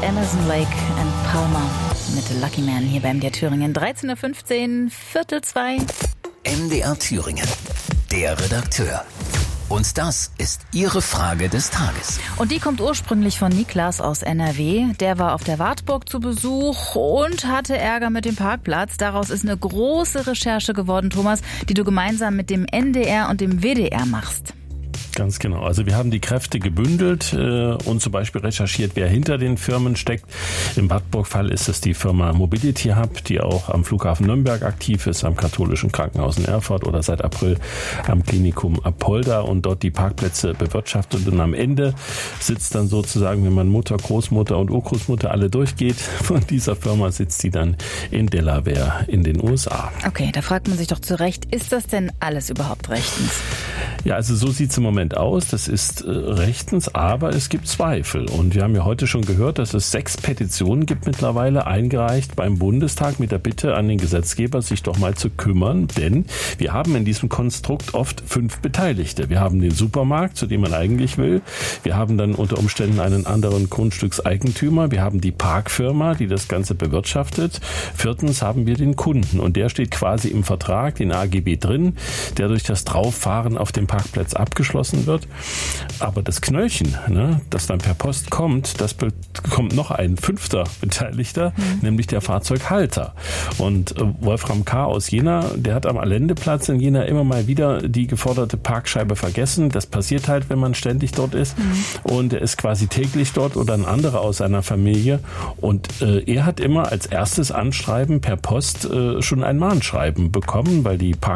Emerson, Lake and Palmer mit Lucky Man hier beim MDR Thüringen. 13.15 Uhr, 13:45. MDR Thüringen, der Redakteur. Und das ist Ihre Frage des Tages. Und die kommt ursprünglich von Niklas aus NRW. Der war auf der Wartburg zu Besuch und hatte Ärger mit dem Parkplatz. Daraus ist eine große Recherche geworden, Thomas, die du gemeinsam mit dem NDR und dem WDR machst. Ganz genau. Also wir haben die Kräfte gebündelt und zum Beispiel recherchiert, wer hinter den Firmen steckt. Im Wartburg-Fall ist es die Firma Mobility Hub, die auch am Flughafen Nürnberg aktiv ist, am katholischen Krankenhaus in Erfurt oder seit April am Klinikum Apolda und dort die Parkplätze bewirtschaftet. Und am Ende sitzt dann sozusagen, wenn man Mutter, Großmutter und Urgroßmutter alle durchgeht, von dieser Firma sitzt die dann in Delaware in den USA. Okay, da fragt man sich doch zu Recht, ist das denn alles überhaupt rechtens? Ja, also so sieht es im Moment aus. Das ist rechtens, aber es gibt Zweifel. Und wir haben ja heute schon gehört, dass es 6 Petitionen gibt mittlerweile eingereicht beim Bundestag mit der Bitte an den Gesetzgeber, sich doch mal zu kümmern. Denn wir haben in diesem Konstrukt oft 5 Beteiligte. Wir haben den Supermarkt, zu dem man eigentlich will. Wir haben dann unter Umständen einen anderen Grundstückseigentümer. Wir haben die Parkfirma, die das Ganze bewirtschaftet. 4. haben wir den Kunden. Und der steht quasi im Vertrag, den AGB drin, der durch das Drauffahren auf dem Parkplatz abgeschlossen wird. Aber das Knöllchen, das dann per Post kommt, das bekommt noch ein 5. Beteiligter, nämlich der Fahrzeughalter. Und Wolfram K. aus Jena, der hat am Allendeplatz in Jena immer mal wieder die geforderte Parkscheibe vergessen. Das passiert halt, wenn man ständig dort ist. Und er ist quasi täglich dort oder ein anderer aus seiner Familie. Und er hat immer als erstes Anschreiben per Post schon ein Mahnschreiben bekommen, weil die